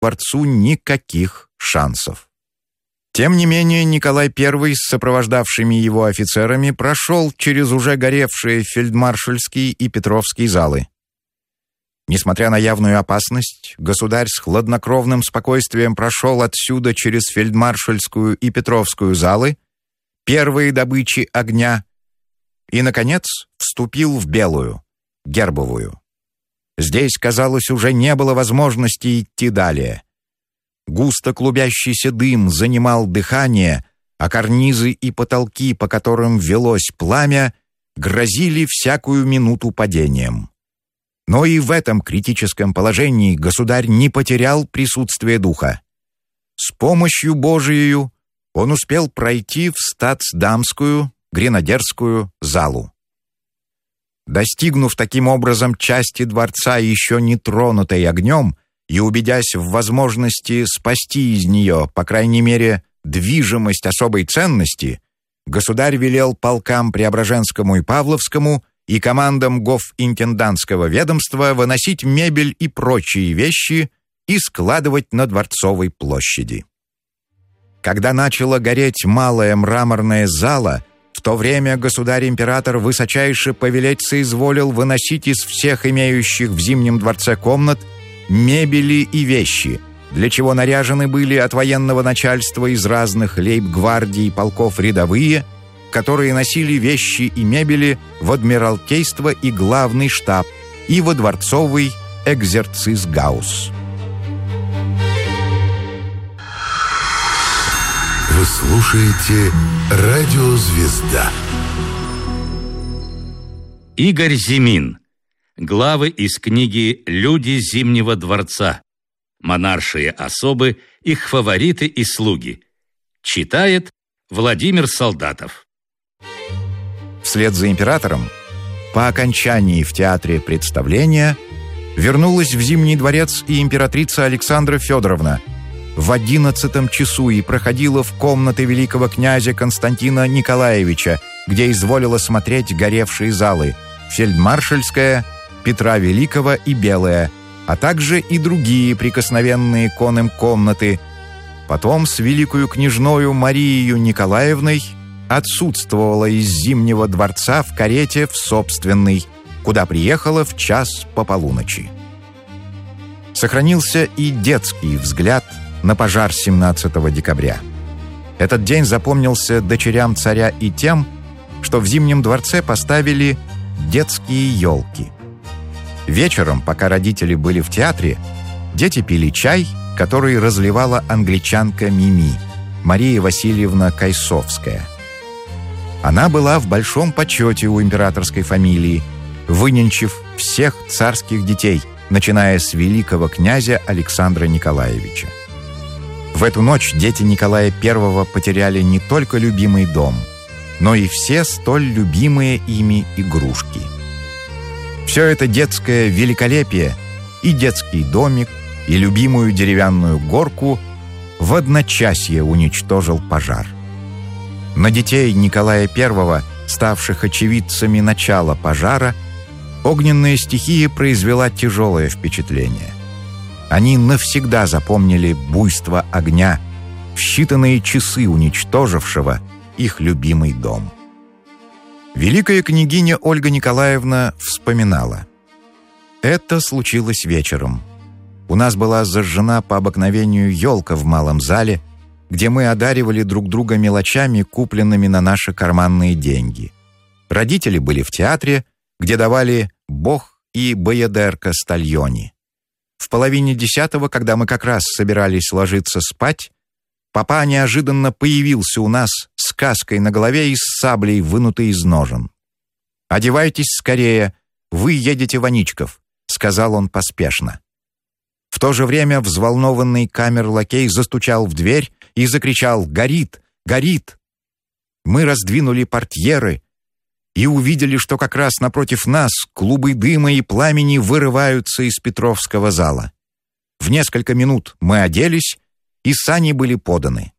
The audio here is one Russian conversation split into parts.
дворцу никаких шансов. Тем не менее, Николай I с сопровождавшими его офицерами прошел через уже горевшие фельдмаршальские и Петровские залы. Несмотря на явную опасность, государь с хладнокровным спокойствием прошел отсюда через фельдмаршальскую и Петровскую залы, первые добычи огня, и, наконец, вступил в Белую, Гербовую. Здесь, казалось, уже не было возможности идти далее. Густо клубящийся дым занимал дыхание, а карнизы и потолки, по которым велось пламя, грозили всякую минуту падением. Но и в этом критическом положении государь не потерял присутствие духа. С помощью Божией он успел пройти в статсдамскую, гренадерскую залу. Достигнув таким образом части дворца, еще не тронутой огнем, и убедясь в возможности спасти из нее, по крайней мере, движимость особой ценности, государь велел полкам Преображенскому и Павловскому и командам гофинтендантского ведомства выносить мебель и прочие вещи и складывать на Дворцовой площади. Когда начала гореть малая мраморная зала, в то время государь-император высочайше повелеть соизволил выносить из всех имеющих в Зимнем дворце комнат мебели и вещи, для чего наряжены были от военного начальства из разных лейб-гвардий и полков рядовые, которые носили вещи и мебели в Адмиралтейство и Главный штаб и во Дворцовый экзерцисгаус. Вы слушаете «Радио Звезда». Игорь Зимин. Главы из книги «Люди Зимнего дворца. Монаршие особы, их фавориты и слуги». Читает Владимир Солдатов. Вслед за императором, по окончании в театре представления, вернулась в Зимний дворец и императрица Александра Федоровна в 11 часу и проходила в комнаты великого князя Константина Николаевича, где изволила смотреть горевшие залы Фельдмаршальская, Петра Великого и Белая, а также и другие прикосновенные конным комнаты. Потом с великою княжною Марией Николаевной отсутствовала из Зимнего дворца в карете в собственный, куда приехала в час по полуночи. Сохранился и детский взгляд на пожар 17 декабря. Этот день запомнился дочерям царя и тем, что в Зимнем дворце поставили детские елки. Вечером, пока родители были в театре, дети пили чай, который разливала англичанка Мими, Мария Васильевна Кайсовская. Она была в большом почете у императорской фамилии, выненчив всех царских детей, начиная с великого князя Александра Николаевича. В эту ночь дети Николая I потеряли не только любимый дом, но и все столь любимые ими игрушки. Все это детское великолепие, и детский домик, и любимую деревянную горку в одночасье уничтожил пожар. На детей Николая I, ставших очевидцами начала пожара, огненная стихия произвела тяжелое впечатление. Они навсегда запомнили буйство огня, в считанные часы уничтожившего их любимый дом. Великая княгиня Ольга Николаевна вспоминала: «Это случилось вечером. У нас была зажжена по обыкновению елка в малом зале, где мы одаривали друг друга мелочами, купленными на наши карманные деньги. Родители были в театре, где давали «Бог» и «Баядер Кастальони». В половине 10, когда мы как раз собирались ложиться спать, папа неожиданно появился у нас с каской на голове и с саблей, вынутой из ножен. «Одевайтесь скорее, вы едете в Аничков», — сказал он поспешно. В то же время взволнованный камер-лакей застучал в дверь и закричал: «Горит! Горит!». Мы раздвинули портьеры и увидели, что как раз напротив нас клубы дыма и пламени вырываются из Петровского зала. В несколько минут мы оделись, и сани были поданы.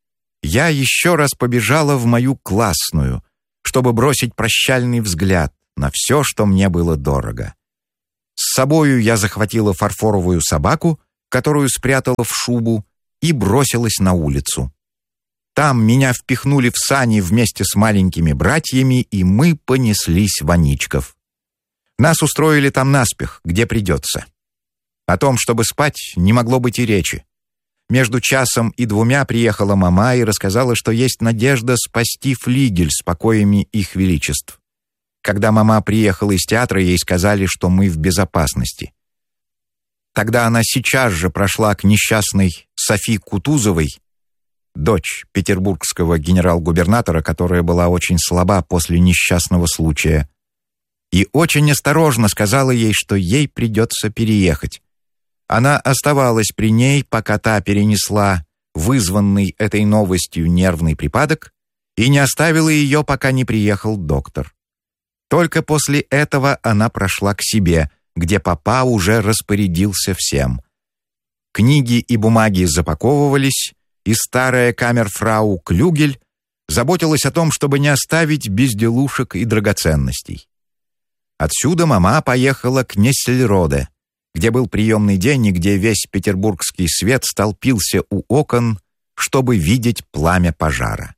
Я еще раз побежала в мою классную, чтобы бросить прощальный взгляд на все, что мне было дорого. С собою я захватила фарфоровую собаку которую спрятала в шубу, и бросилась на улицу. Там меня впихнули в сани вместе с маленькими братьями, и мы понеслись в Аничков. Нас устроили там наспех, где придется. О том, чтобы спать, не могло быть и речи. Между 1 и 2 приехала мама и рассказала, что есть надежда спасти флигель с покоями их величеств. Когда мама приехала из театра, ей сказали, что мы в безопасности. Тогда она сейчас же прошла к несчастной Софи Кутузовой, дочь петербургского генерал-губернатора, которая была очень слаба после несчастного случая, и очень осторожно сказала ей, что ей придется переехать. Она оставалась при ней, пока та перенесла вызванный этой новостью нервный припадок, и не оставила ее, пока не приехал доктор. Только после этого она прошла к себе, где папа уже распорядился всем. Книги и бумаги запаковывались, и старая камерфрау Клюгель заботилась о том, чтобы не оставить безделушек и драгоценностей. Отсюда мама поехала к Нессельроде, где был приемный день и где весь петербургский свет столпился у окон, чтобы видеть пламя пожара.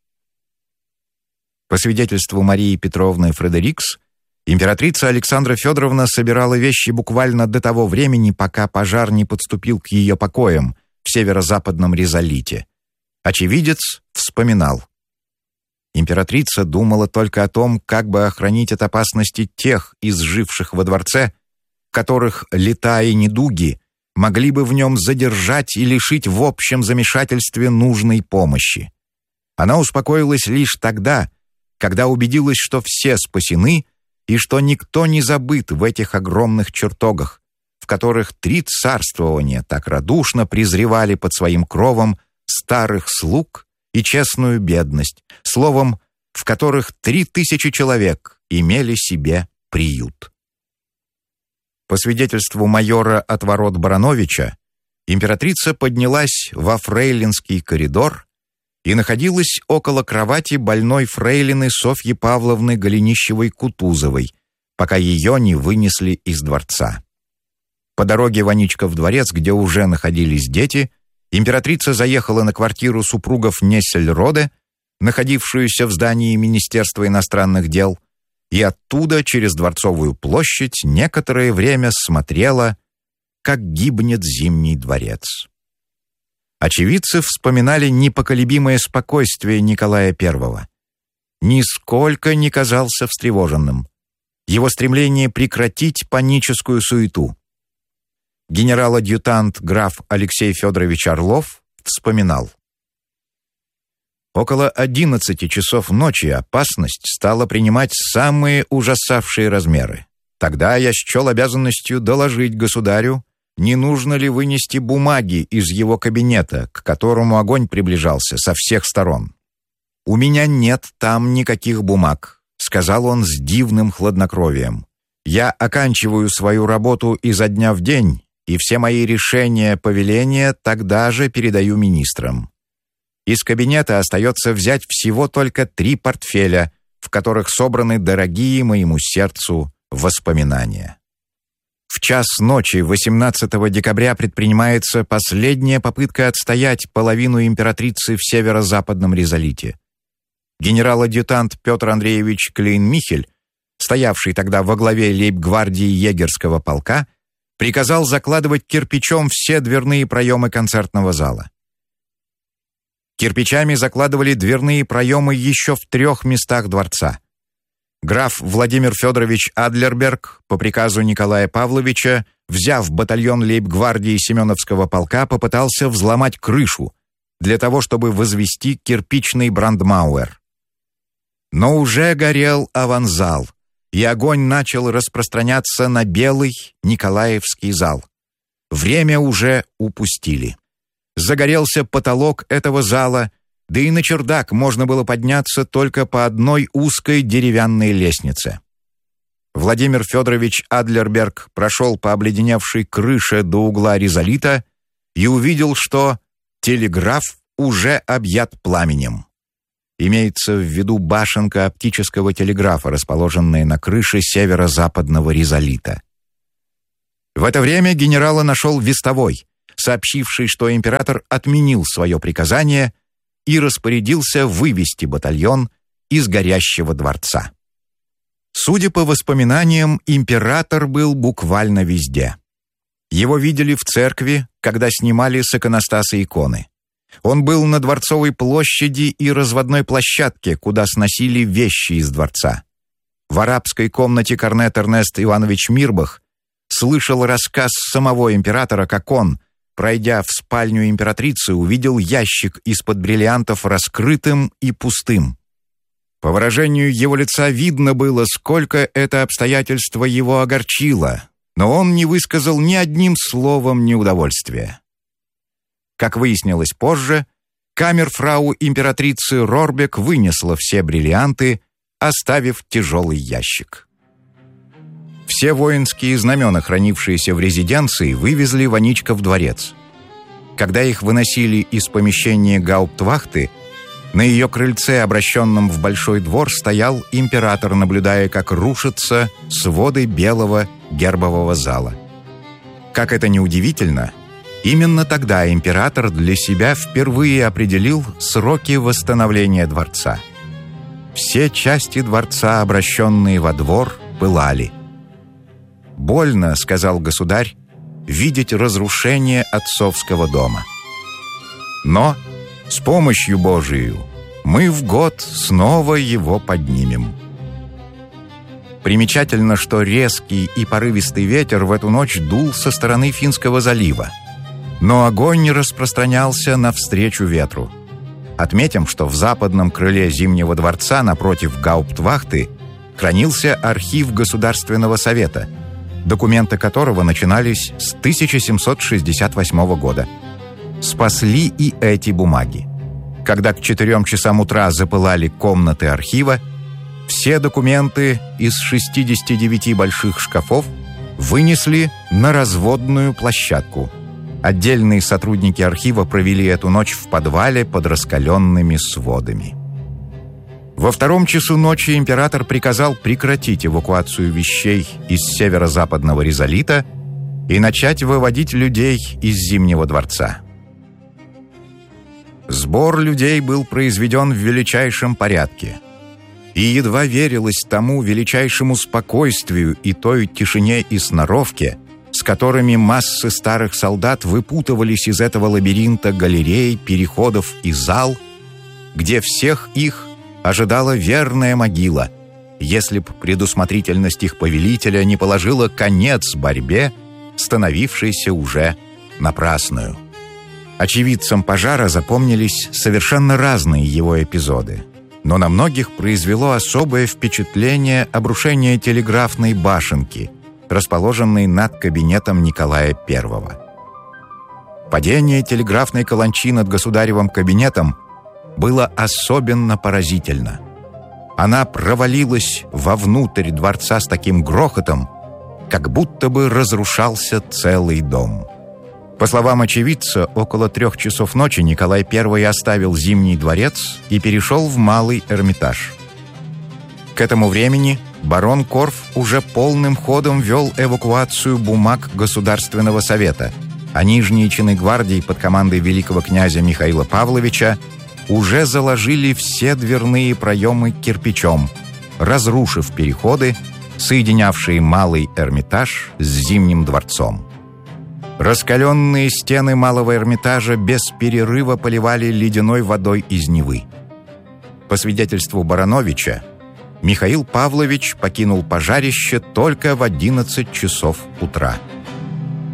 По свидетельству Марии Петровны Фредерикс, императрица Александра Федоровна собирала вещи буквально до того времени, пока пожар не подступил к ее покоям в северо-западном Ризолите. Очевидец вспоминал. Императрица думала только о том, как бы охранить от опасности тех из живших во дворце, которых лета и недуги могли бы в нем задержать и лишить в общем замешательстве нужной помощи. Она успокоилась лишь тогда, когда убедилась, что все спасены и что никто не забыт в этих огромных чертогах, в которых 3 царствования так радушно презревали под своим кровом старых слуг и честную бедность, словом, в которых 3000 человек имели себе приют. По свидетельству майора от ворот Барановича, императрица поднялась во фрейлинский коридор и находилась около кровати больной фрейлины Софьи Павловны Голенищевой-Кутузовой, пока ее не вынесли из дворца. По дороге в Аничков дворец, где уже находились дети, императрица заехала на квартиру супругов Нессельроде, находившуюся в здании Министерства иностранных дел, и оттуда через Дворцовую площадь некоторое время смотрела, как гибнет Зимний дворец. Очевидцы вспоминали непоколебимое спокойствие Николая I. Нисколько не казался встревоженным. Его стремление прекратить паническую суету. Генерал-адъютант граф Алексей Федорович Орлов вспоминал. Около 11 часов ночи опасность стала принимать самые ужасавшие размеры. Тогда я счел обязанностью доложить государю, не нужно ли вынести бумаги из его кабинета, к которому огонь приближался со всех сторон. «У меня нет там никаких бумаг», — сказал он с дивным хладнокровием. «Я оканчиваю свою работу изо дня в день, и все мои решения, повеления тогда же передаю министрам. Из кабинета остается взять всего только 3 портфеля, в которых собраны дорогие моему сердцу воспоминания». В час ночи 18 декабря предпринимается последняя попытка отстоять половину императрицы в северо-западном Ризолите. Генерал-адъютант Петр Андреевич Клейн-Михель, стоявший тогда во главе лейб-гвардии егерского полка, приказал закладывать кирпичом все дверные проемы концертного зала. Кирпичами закладывали дверные проемы еще в 3 местах дворца. Граф Владимир Федорович Адлерберг по приказу Николая Павловича, взяв батальон лейб-гвардии Семеновского полка, попытался взломать крышу для того, чтобы возвести кирпичный брандмауэр. Но уже горел аванзал, и огонь начал распространяться на белый Николаевский зал. Время уже упустили. Загорелся потолок этого зала, да и на чердак можно было подняться только по одной узкой деревянной лестнице. Владимир Федорович Адлерберг прошел по обледеневшей крыше до угла Ризолита и увидел, что телеграф уже объят пламенем. Имеется в виду башенка оптического телеграфа, расположенная на крыше северо-западного Ризолита. В это время генерала нашел вестовой, сообщивший, что император отменил свое приказание и распорядился вывести батальон из горящего дворца. Судя по воспоминаниям, император был буквально везде. Его видели в церкви, когда снимали с иконостаса иконы. Он был на Дворцовой площади и разводной площадке, куда сносили вещи из дворца. В арабской комнате корнет Эрнест Иванович Мирбах слышал рассказ самого императора, как он, пройдя в спальню императрицы, увидел ящик из-под бриллиантов раскрытым и пустым. По выражению его лица видно было, сколько это обстоятельство его огорчило, но он не высказал ни одним словом неудовольствия. Как выяснилось позже, камерфрау императрицы Рорбек вынесла все бриллианты, оставив тяжелый ящик. Все воинские знамена, хранившиеся в резиденции, вывезли в Аничков дворец. Когда их выносили из помещения гауптвахты, на ее крыльце, обращенном в большой двор, стоял император, наблюдая, как рушатся своды белого гербового зала. Как это ни удивительно, именно тогда император для себя впервые определил сроки восстановления дворца. Все части дворца, обращенные во двор, пылали. «Больно, — сказал государь, — видеть разрушение отцовского дома. Но с помощью Божией мы в год снова его поднимем». Примечательно, что резкий и порывистый ветер в эту ночь дул со стороны Финского залива, но огонь не распространялся навстречу ветру. Отметим, что в западном крыле Зимнего дворца напротив гауптвахты хранился архив Государственного совета, документы которого начинались с 1768 года. Спасли и эти бумаги. Когда к 4 часам утра запылали комнаты архива, все документы из 69 больших шкафов вынесли на разводную площадку. Отдельные сотрудники архива провели эту ночь в подвале под раскаленными сводами. Во 2 часу ночи император приказал прекратить эвакуацию вещей из северо-западного ризолита и начать выводить людей из Зимнего дворца. Сбор людей был произведен в величайшем порядке. И едва верилось тому величайшему спокойствию и той тишине и сноровке, с которыми массы старых солдат выпутывались из этого лабиринта галерей, переходов и зал, где всех их ожидала верная могила, если б предусмотрительность их повелителя не положила конец борьбе, становившейся уже напрасную. Очевидцам пожара запомнились совершенно разные его эпизоды, но на многих произвело особое впечатление обрушение телеграфной башенки, расположенной над кабинетом Николая I. Падение телеграфной каланчи над государевым кабинетом было особенно поразительно. Она провалилась вовнутрь дворца с таким грохотом, как будто бы разрушался целый дом. По словам очевидца, около 3 часов ночи Николай I оставил Зимний дворец и перешел в Малый Эрмитаж. К этому времени барон Корф уже полным ходом вел эвакуацию бумаг Государственного совета, а нижние чины гвардии под командой великого князя Михаила Павловича уже заложили все дверные проемы кирпичом, разрушив переходы, соединявшие Малый Эрмитаж с Зимним дворцом. Раскаленные стены Малого Эрмитажа без перерыва поливали ледяной водой из Невы. По свидетельству Барановича, Михаил Павлович покинул пожарище только в 11 часов утра.